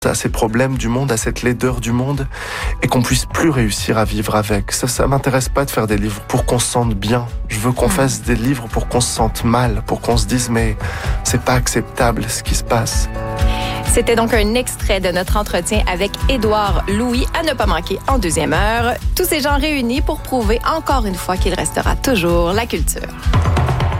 à ces problèmes du monde, à cette laideur du monde, et qu'on puisse plus réussir à vivre avec. Ça m'intéresse pas de faire des livres pour qu'on se sente bien. Je veux qu'on fasse des livres pour qu'on se sente mal, pour qu'on se dise mais c'est pas acceptable ce qui se passe. C'était donc un extrait de notre entretien avec Édouard Louis à ne pas manquer en deuxième heure. Tous ces gens réunis pour prouver encore une fois qu'il restera toujours la culture.